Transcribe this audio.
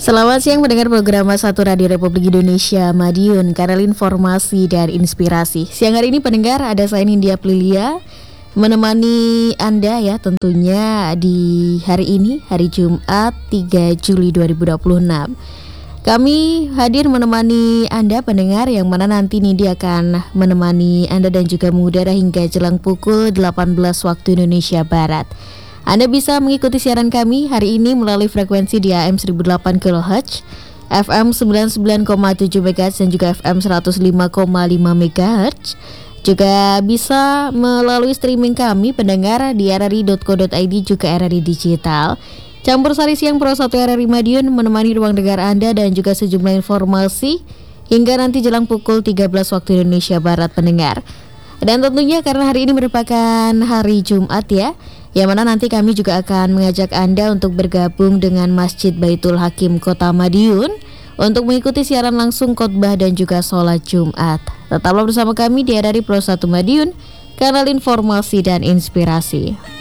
Selamat siang mendengar program Satu Radio Republik Indonesia Madiun, kanal informasi dan inspirasi. Siang hari ini pendengar ada saya Nindya Plilia menemani Anda ya tentunya di hari ini, hari Jumat 3 Juli 2026. Kami hadir menemani Anda pendengar yang mana nanti Nindya akan menemani Anda dan juga mengudara hingga jelang pukul 18 waktu Indonesia Barat. Anda bisa mengikuti siaran kami hari ini melalui frekuensi di AM 1008 kHz, FM 99,7 MHz dan juga FM 105,5 MHz. Juga bisa melalui streaming kami pendengar di rri.co.id juga RRI Digital. Campur Sari Siang Pro 1 RRI Madiun menemani ruang dengar Anda dan juga sejumlah informasi hingga nanti jelang pukul 13 waktu Indonesia Barat pendengar. Dan tentunya karena hari ini merupakan hari Jumat ya, yang mana nanti kami juga akan mengajak Anda untuk bergabung dengan Masjid Baitul Hakim Kota Madiun untuk mengikuti siaran langsung khotbah dan juga sholat Jumat. Tetaplah bersama kami di RRI Pro 1 Madiun, kanal informasi dan inspirasi.